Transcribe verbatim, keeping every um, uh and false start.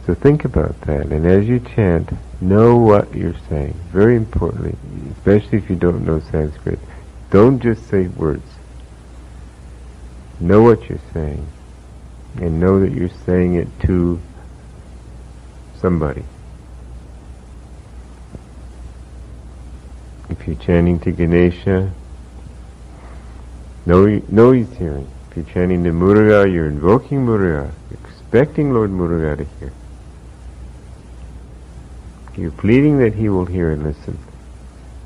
So think about that, and as you chant, know what you're saying. Very importantly, especially if you don't know Sanskrit, don't just say words. Know what you're saying, and know that you're saying it to somebody. If you're chanting to Ganesha, know, know he's hearing. If you're chanting to Muruga, you're invoking Muruga, expecting Lord Muruga to hear. You're pleading that he will hear and listen.